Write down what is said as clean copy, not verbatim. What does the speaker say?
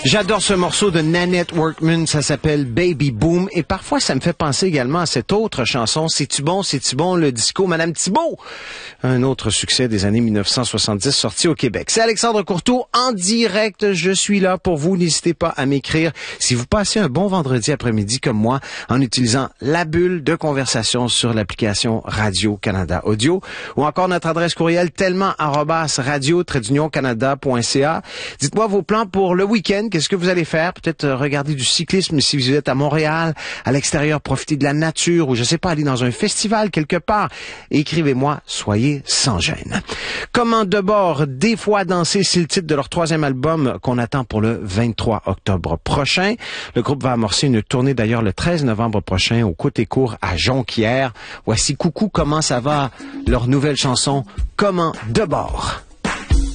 J'adore ce morceau de Nanette Workman, ça s'appelle Baby Boom, et parfois ça me fait penser également à cette autre chanson, C'est-tu bon, le disco, Madame Thibault, un autre succès des années 1970 sorti au Québec. C'est Alexandre Courteau en direct, je suis là pour vous, n'hésitez pas à m'écrire si vous passez un bon vendredi après-midi comme moi en utilisant la bulle de conversation sur l'application Radio-Canada Audio ou encore notre adresse courriel tellement@radio-canada.ca. Dites-moi vos plans pour le week-end. Qu'est-ce que vous allez faire? Peut-être regarder du cyclisme si vous êtes à Montréal, à l'extérieur, profiter de la nature ou je sais pas, aller dans un festival quelque part. Écrivez-moi, soyez sans gêne. Comment de bord, des fois danser, c'est le titre de leur 3e album qu'on attend pour le 23 octobre prochain. Le groupe va amorcer une tournée d'ailleurs le 13 novembre prochain au Côté-Court à Jonquière. Voici Coucou, comment ça va? Leur nouvelle chanson, Comment de bord.